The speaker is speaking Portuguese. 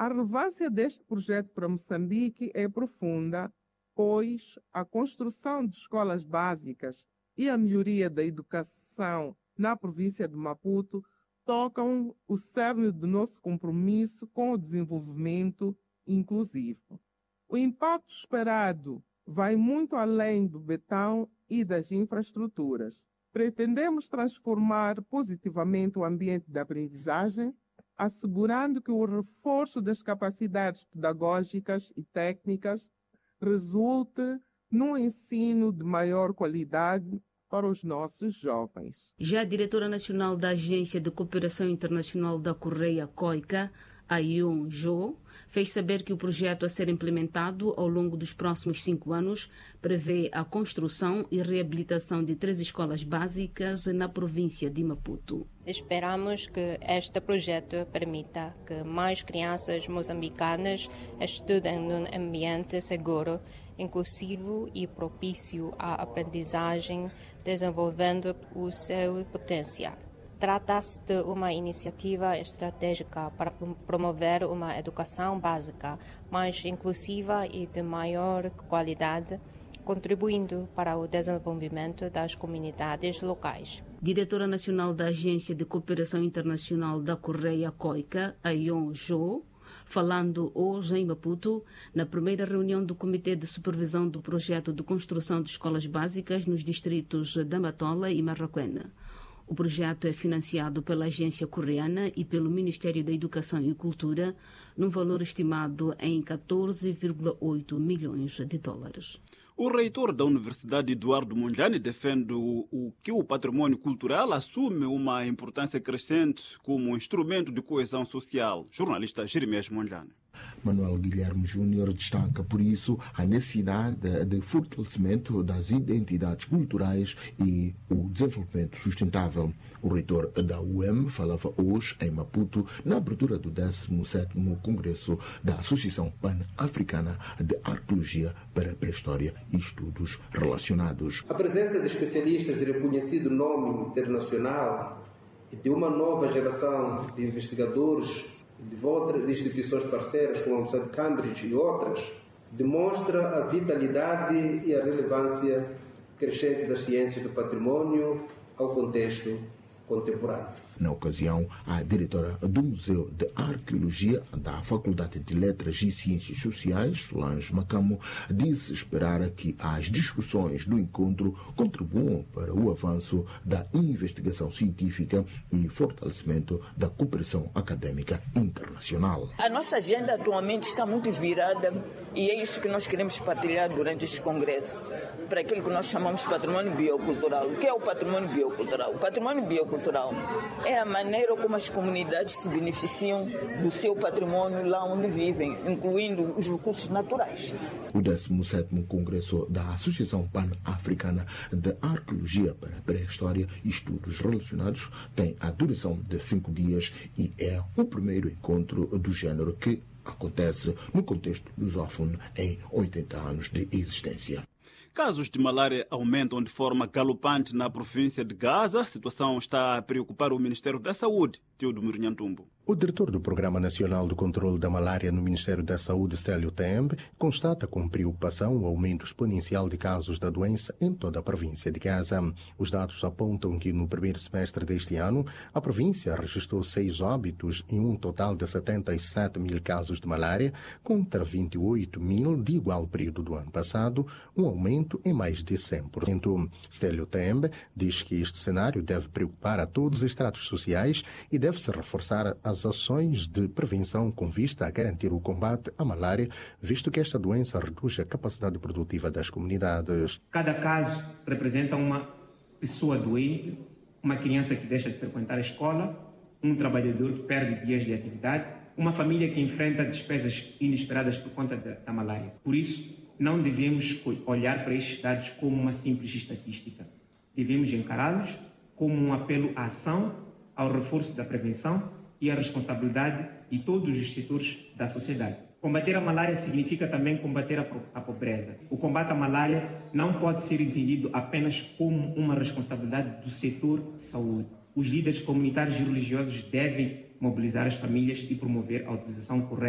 A relevância deste projeto para Moçambique é profunda, pois a construção de escolas básicas e a melhoria da educação na província de Maputo tocam o cerne do nosso compromisso com o desenvolvimento inclusivo. O impacto esperado vai muito além do betão e das infraestruturas. Pretendemos transformar positivamente o ambiente de aprendizagem, assegurando que o reforço das capacidades pedagógicas e técnicas resulte num ensino de maior qualidade para os nossos jovens. Já a diretora nacional da Agência de Cooperação Internacional da Correia COICA, Ayun Jo, fez saber que o projeto a ser implementado ao longo dos próximos 5 anos prevê a construção e reabilitação de 3 escolas básicas na província de Maputo. Esperamos que este projeto permita que mais crianças moçambicanas estudem num ambiente seguro, inclusivo e propício à aprendizagem, desenvolvendo o seu potencial. Trata-se de uma iniciativa estratégica para promover uma educação básica mais inclusiva e de maior qualidade, contribuindo para o desenvolvimento das comunidades locais. Diretora nacional da Agência de Cooperação Internacional da Correia COICA, Ayun Jo, falando hoje em Maputo, na primeira reunião do Comitê de Supervisão do Projeto de Construção de Escolas Básicas nos distritos de Matola e Marraquena. O projeto é financiado pela agência coreana e pelo Ministério da Educação e Cultura, num valor estimado em 14,8 milhões de dólares. O reitor da Universidade Eduardo Mondlane defende que o patrimônio cultural assume uma importância crescente como instrumento de coesão social. Jornalista Jeremias Mondlane. Manuel Guilherme Júnior destaca, por isso, a necessidade de fortalecimento das identidades culturais e o desenvolvimento sustentável. O reitor da UEM falava hoje em Maputo na abertura do 17º Congresso da Associação Pan-Africana de Arqueologia para a Pré-História e Estudos Relacionados. A presença de especialistas de reconhecido nome internacional e de uma nova geração de investigadores de instituições parceiras como a Universidade de Cambridge e outras, demonstra a vitalidade e a relevância crescente das ciências do patrimônio ao contexto contemporâneo. Na ocasião, a diretora do Museu de Arqueologia da Faculdade de Letras e Ciências Sociais, Solange Macamo, disse esperar que as discussões do encontro contribuam para o avanço da investigação científica e fortalecimento da cooperação acadêmica internacional. A nossa agenda atualmente está muito virada e é isso que nós queremos partilhar durante este congresso, para aquilo que nós chamamos de patrimônio biocultural. O que é o patrimônio biocultural? O patrimônio biocultural é a maneira como as comunidades se beneficiam do seu patrimônio lá onde vivem, incluindo os recursos naturais. O 17º Congresso da Associação Pan-Africana de Arqueologia para a Pré-História e Estudos Relacionados tem a duração de 5 dias e é o primeiro encontro do género que acontece no contexto lusófono em 80 anos de existência. Casos de malária aumentam de forma galopante na província de Gaza. A situação está a preocupar o Ministério da Saúde, Teodomiro Nhantumbo. O diretor do Programa Nacional de Controlo da Malária no Ministério da Saúde, Stélio Tembe, constata com preocupação o aumento exponencial de casos da doença em toda a província de Gaza. Os dados apontam que no primeiro semestre deste ano, a província registrou 6 óbitos e um total de 77 mil casos de malária, contra 28 mil de igual período do ano passado, um aumento em mais de 100%. Stélio Tembe diz que este cenário deve preocupar a todos os estratos sociais e deve-se reforçar as ações de prevenção com vista a garantir o combate à malária, visto que esta doença reduz a capacidade produtiva das comunidades. Cada caso representa uma pessoa doente, uma criança que deixa de frequentar a escola, um trabalhador que perde dias de atividade, uma família que enfrenta despesas inesperadas por conta da malária. Por isso, não devemos olhar para estes dados como uma simples estatística. Devemos encará-los como um apelo à ação, ao reforço da prevenção e à responsabilidade de todos os setores da sociedade. Combater a malária significa também combater a pobreza. O combate à malária não pode ser entendido apenas como uma responsabilidade do setor saúde. Os líderes comunitários e religiosos devem mobilizar as famílias e promover a utilização correta